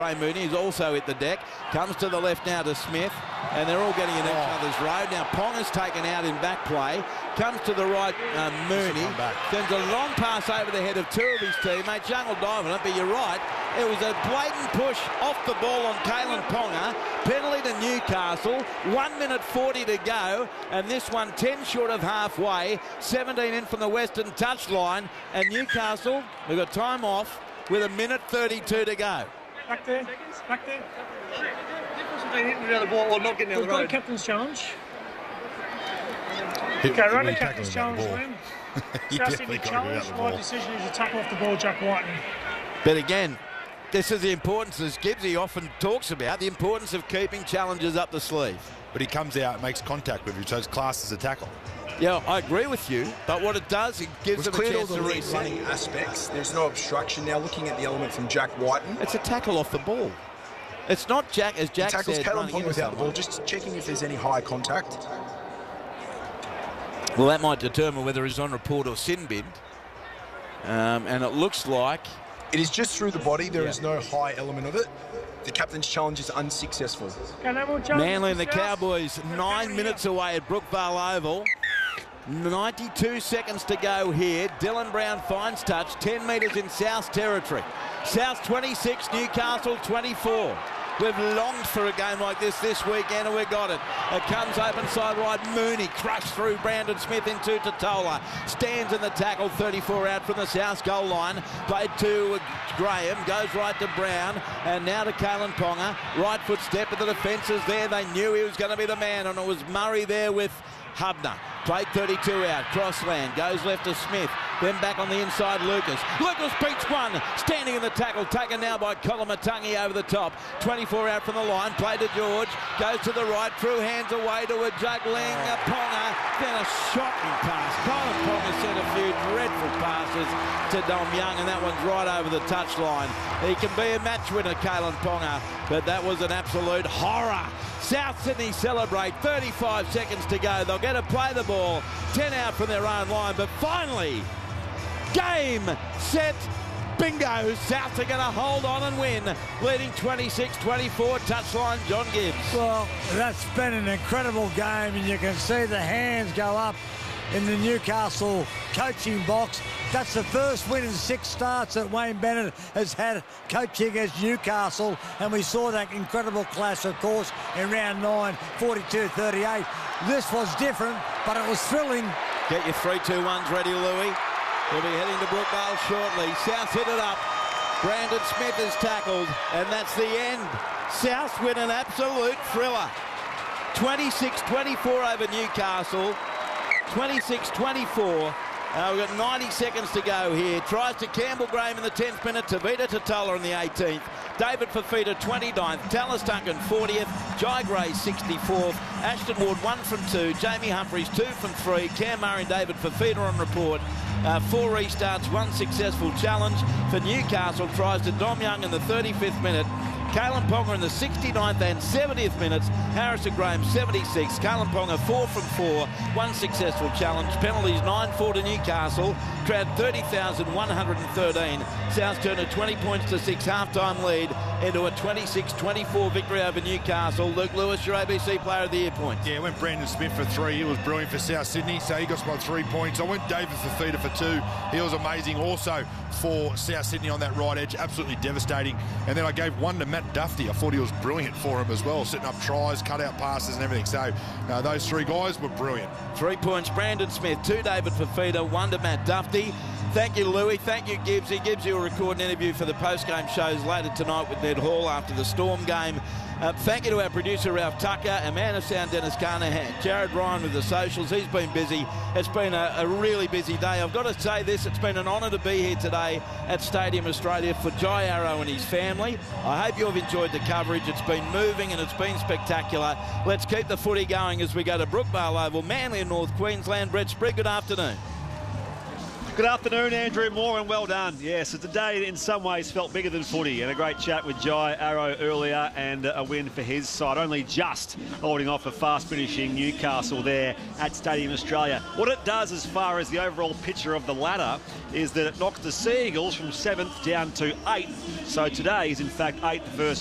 Ray Mooney is also hit the deck, comes to the left now to Smith, and they're all getting in each other's road. Now Ponga's taken out in back play, comes to the right, Mooney, sends a long pass over the head of two of his teammates. Young will dive on it, but you're right, it was a blatant push off the ball on Kalyn Ponga, penalty to Newcastle, 1 minute 40 to go, and this one 10 short of halfway, 17 in from the western touchline, and Newcastle, we've got time off with 1 minute 32 to go. Back there, back there. Difference between hitting it out of the ball or not getting out of the road. We've got a captain's challenge. Okay, run the captain's challenge, Lynn. South Sydney challenge. My decision is to tackle off the ball, Jack Whiten. But again, this is the importance, as Gibbsy often talks about, the importance of keeping challenges up the sleeve. But he comes out and makes contact with you, so it's classed as a tackle. Yeah, I agree with you, but what it does, it gives them a chance to reset. Running aspects. There's no obstruction. Now looking at the element from Jack Whiten. It's a tackle off the ball. It's not Jack, as Jack tackles said, Kalyn Ponga without the ball, just checking if there's any high contact. Well, that might determine whether he's on report or sin bin. And it looks like... It is just through the body. There is no high element of it. The captain's challenge is unsuccessful. Manly and the Cowboys 9 minutes away at Brookvale Oval. 92 seconds to go here. Dylan Brown finds touch, 10 metres in South's territory. South 26, Newcastle 24. We've longed for a game like this weekend, and we got it. It comes open side right. Mooney crushed through Brandon Smith into Totola. Stands in the tackle, 34 out from the South goal line. Played to Graham, goes right to Brown, and now to Kalyn Ponga. Right foot step, but the defence is there. They knew he was going to be the man, and it was Murray there with Hubner. Played 32 out, crossland, goes left to Smith, then back on the inside, Lucas. Lucas beats one, standing in the tackle, taken now by Kolomatangi over the top. 24 out from the line, played to George, goes to the right, through hands away to a juggling Ponga, then a shocking pass. Kalyn Ponga sent a few dreadful passes to Dom Young, and that one's right over the touchline. He can be a match winner, Kalyn Ponga, but that was an absolute horror. South Sydney celebrate, 35 seconds to go. They'll get to play the ball, 10 out from their own line, but finally, game, set, bingo. South are going to hold on and win, leading 26-24, touchline John Gibbs. Well, that's been an incredible game, and you can see the hands go up in the Newcastle coaching box. That's the first win in 6 starts that Wayne Bennett has had coaching against Newcastle, and we saw that incredible clash, of course, in round 9, 42-38. This was different, but it was thrilling. Get your 3-2-1s ready, Louis. We'll be heading to Brookvale shortly. South hit it up. Brandon Smith is tackled, and that's the end. South win an absolute thriller. 26-24 over Newcastle. 26-24. We've got 90 seconds to go here. Tries to Campbell Graham in the 10th minute. Tavita Totola in the 18th. David Fafita 29th. Tallis Duncan 40th. Jai Gray 64th. Ashton Ward 1 from 2. Jamie Humphries 2 from 3. Cam Murray and David Fafita on report. 4 restarts, 1 successful challenge for Newcastle. Tries to Dom Young in the 35th minute. Kalyn Ponga in the 69th and 70th minutes. Harrison Graham 76. Kalyn Ponga 4 from 4. 1 successful challenge. Penalties 9-4 to Newcastle. Crowd 30,113. South turned a 20 points to 6 half-time lead into a 26-24 victory over Newcastle. Luke Lewis, your ABC Player of the Year points. Yeah, went Brandon Smith for 3. He was brilliant for South Sydney, so he got spot 3 points. I went David Fafita for 2. He was amazing also for South Sydney on that right edge, absolutely devastating. And then I gave 1 to Matt Duffy. I thought he was brilliant for him as well, setting up tries, cut-out passes and everything. So those 3 guys were brilliant. 3 points, Brandon Smith, 2 David Fafita, 1 to Matt Duffy. Thank you, Louis. Thank you, Gibbsy. Gibbsy will record an interview for the post-game shows later tonight with Ned Hall after the Storm game. Thank you to our producer, Ralph Tucker, our man of sound, Dennis Carnahan, Jared Ryan with the socials. He's been busy. It's been a really busy day. I've got to say this, it's been an honour to be here today at Stadium Australia for Jai Arrow and his family. I hope you've enjoyed the coverage. It's been moving and it's been spectacular. Let's keep the footy going as we go to Brookvale Oval, Manly in North Queensland. Brett Sprigg, good afternoon. Good afternoon, Andrew Moore, and well done. Yes, it's a day in some ways felt bigger than footy, and a great chat with Jai Arrow earlier, and a win for his side, only just holding off a fast-finishing Newcastle there at Stadium Australia. What it does as far as the overall picture of the ladder is that it knocks the Sea Eagles from 7th down to 8th. So today is in fact 8th versus